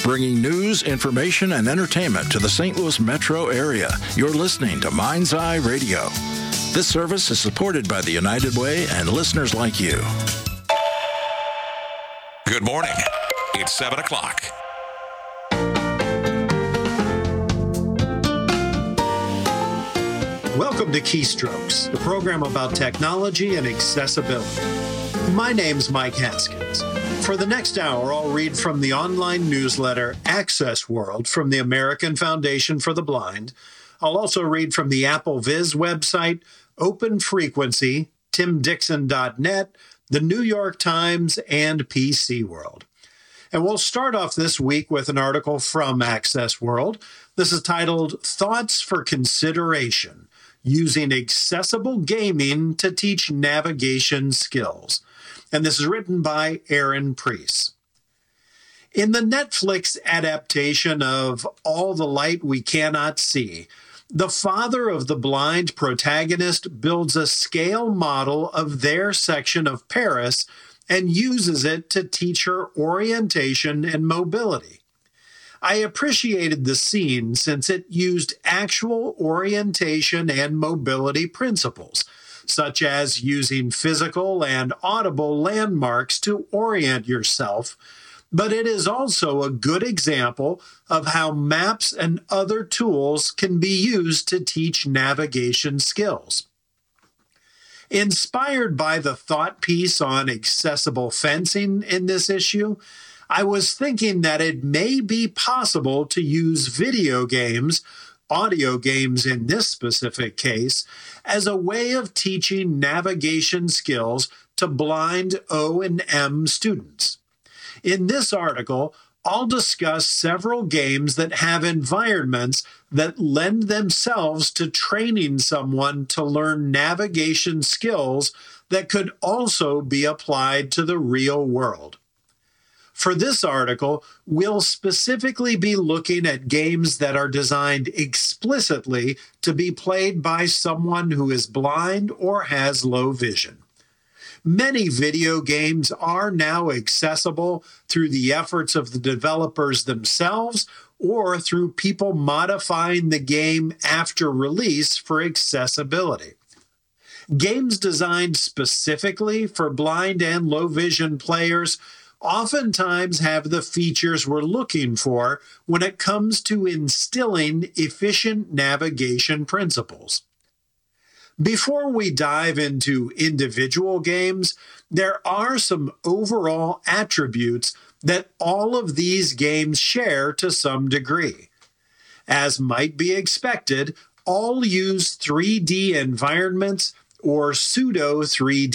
bringing news, information, and entertainment to the St. Louis metro area. You're listening to Mind's Eye Radio. This service is supported by the United Way and listeners like you. Good morning. It's 7 o'clock. Welcome to Keystrokes, the program about technology and accessibility. My name's Mike Haskins. For the next hour, I'll read from the online newsletter Access World from the American Foundation for the Blind. I'll also read from the Apple Viz website, Open Frequency, timdixon.net, the New York Times, and PC World. And we'll start off this week with an article from Access World. This is titled Thoughts for Consideration: Using Accessible Gaming to Teach Navigation Skills. And this is written by Aaron Preece. In the Netflix adaptation of All the Light We Cannot See, the father of the blind protagonist builds a scale model of their section of Paris and uses it to teach her orientation and mobility. I appreciated the scene since it used actual orientation and mobility principles, such as using physical and audible landmarks to orient yourself, but it is also a good example of how maps and other tools can be used to teach navigation skills. Inspired by the thought piece on accessible fencing in this issue, I was thinking that it may be possible to use video games, audio games in this specific case, as a way of teaching navigation skills to blind O&M students. In this article, I'll discuss several games that have environments that lend themselves to training someone to learn navigation skills that could also be applied to the real world. For this article, we'll specifically be looking at games that are designed explicitly to be played by someone who is blind or has low vision. Many video games are now accessible through the efforts of the developers themselves or through people modifying the game after release for accessibility. Games designed specifically for blind and low vision players oftentimes have the features we're looking for when it comes to instilling efficient navigation principles. Before we dive into individual games, there are some overall attributes that all of these games share to some degree. As might be expected, all use 3D environments or pseudo 3D